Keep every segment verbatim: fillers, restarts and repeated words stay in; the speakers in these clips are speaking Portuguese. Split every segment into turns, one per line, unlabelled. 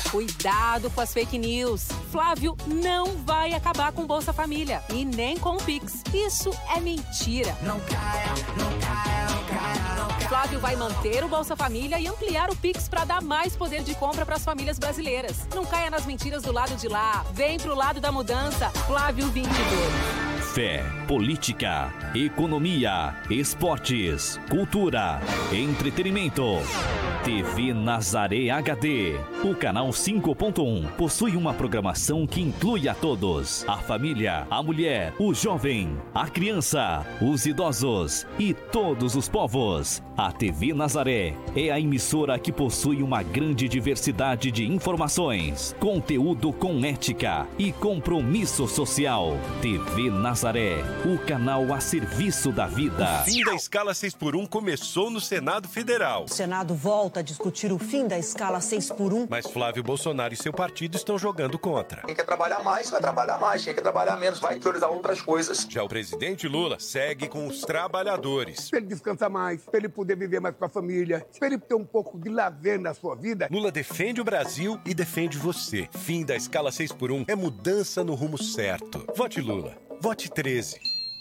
Cuidado com as fake news. Flávio não vai acabar com Bolsa Família e nem com o Pix. Isso é mentira.
Não caia, não caia, não caia, não caia.
Flávio vai manter o Bolsa Família e ampliar o Pix para dar mais poder de compra para as famílias brasileiras. Não caia nas mentiras do lado de lá. Vem pro lado da mudança. Flávio vinte e dois.
Fé, política, economia, esportes, cultura, entretenimento. T V Nazaré H D. O canal cinco ponto um possui uma programação que inclui a todos: a família, a mulher, o jovem, a criança, os idosos e todos os povos. A T V Nazaré é a emissora que possui uma grande diversidade de informações, conteúdo com ética e compromisso social. T V Nazaré, o canal a serviço da vida.
O fim da escala seis por um começou no Senado Federal.
O Senado volta a discutir o fim da escala seis por um.
Mas Flávio Bolsonaro e seu partido estão jogando contra.
Quem quer trabalhar mais, vai trabalhar mais. Quem quer trabalhar menos, vai priorizar outras coisas.
Já o presidente Lula segue com os trabalhadores.
Para ele descansar mais, para ele poder viver mais com a família, para ele ter um pouco de lazer na sua vida.
Lula defende o Brasil e defende você. Fim da escala seis por um é mudança no rumo certo. Vote Lula. Vote treze.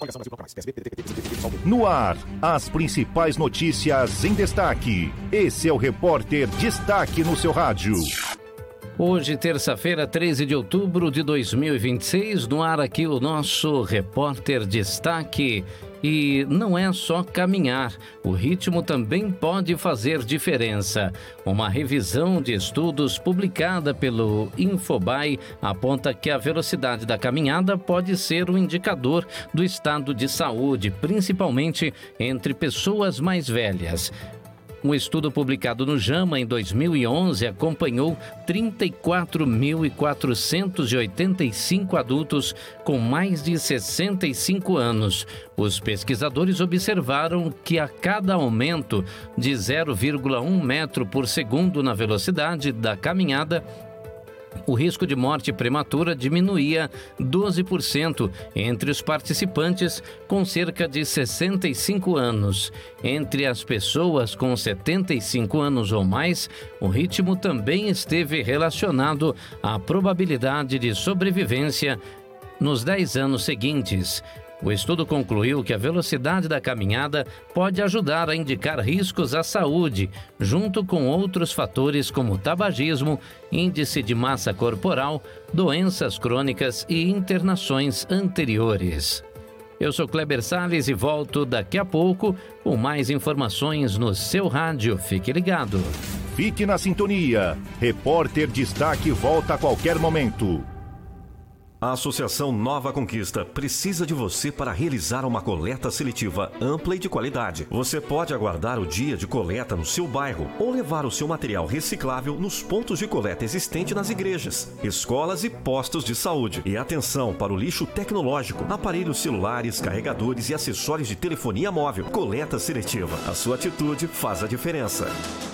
No ar, as principais notícias em destaque. Esse é o Repórter Destaque no seu rádio.
Hoje, terça-feira, treze de outubro de dois mil e vinte e seis, no ar aqui o nosso Repórter Destaque. E não é só caminhar, o ritmo também pode fazer diferença. Uma revisão de estudos publicada pelo Infobae aponta que a velocidade da caminhada pode ser um indicador do estado de saúde, principalmente entre pessoas mais velhas. Um estudo publicado no JAMA em dois mil e onze acompanhou trinta e quatro mil quatrocentos e oitenta e cinco adultos com mais de sessenta e cinco anos. Os pesquisadores observaram que a cada aumento de zero vírgula um metro por segundo na velocidade da caminhada, o risco de morte prematura diminuía doze por cento entre os participantes com cerca de sessenta e cinco anos. Entre as pessoas com setenta e cinco anos ou mais, o ritmo também esteve relacionado à probabilidade de sobrevivência nos dez anos seguintes. O estudo concluiu que a velocidade da caminhada pode ajudar a indicar riscos à saúde, junto com outros fatores como tabagismo, índice de massa corporal, doenças crônicas e internações anteriores. Eu sou Kleber Salles e volto daqui a pouco com mais informações no seu rádio. Fique ligado.
Fique na sintonia. Repórter Destaque volta a qualquer momento.
A Associação Nova Conquista precisa de você para realizar uma coleta seletiva ampla e de qualidade. Você pode aguardar o dia de coleta no seu bairro ou levar o seu material reciclável nos pontos de coleta existentes nas igrejas, escolas e postos de saúde. E atenção para o lixo tecnológico, aparelhos celulares, carregadores e acessórios de telefonia móvel. Coleta seletiva. A sua atitude faz a diferença.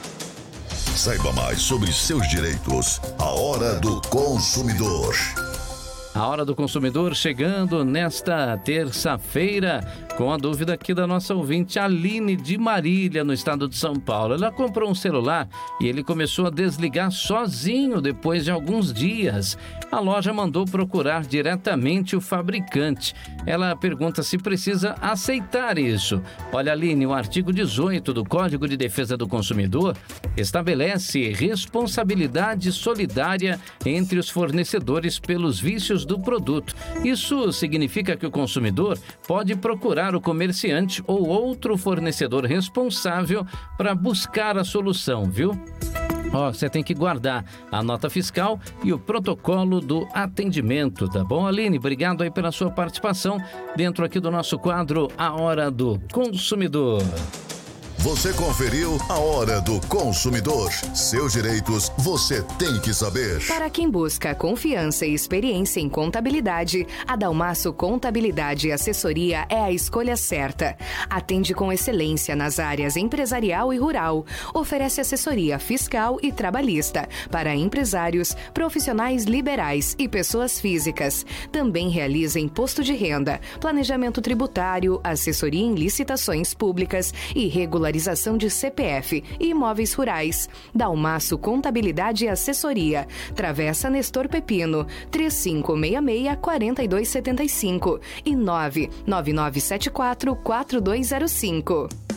Saiba mais sobre seus direitos. A Hora do Consumidor.
A Hora do Consumidor chegando nesta terça-feira com a dúvida aqui da nossa ouvinte Aline de Marília, no estado de São Paulo. Ela comprou um celular e ele começou a desligar sozinho depois de alguns dias. A loja mandou procurar diretamente o fabricante. Ela pergunta se precisa aceitar isso. Olha, Aline, o artigo dezoito do Código de Defesa do Consumidor estabelece responsabilidade solidária entre os fornecedores pelos vícios do produto. Isso significa que o consumidor pode procurar o comerciante ou outro fornecedor responsável para buscar a solução, viu? Ó, você tem que guardar a nota fiscal e o protocolo do atendimento, tá bom, Aline? Obrigado aí pela sua participação dentro aqui do nosso quadro A Hora do Consumidor.
Você conferiu A Hora do Consumidor. Seus direitos você tem que saber.
Para quem busca confiança e experiência em contabilidade, a Dalmaço Contabilidade e Assessoria é a escolha certa. Atende com excelência nas áreas empresarial e rural. Oferece assessoria fiscal e trabalhista para empresários, profissionais liberais e pessoas físicas. Também realiza imposto de renda, planejamento tributário, assessoria em licitações públicas e regularização regularização de C P F e imóveis rurais. Dalmaço Contabilidade e Assessoria. Travessa Nestor Pepino, três cinco seis seis, quatro dois sete cinco e nove nove nove sete quatro, quatro dois zero cinco.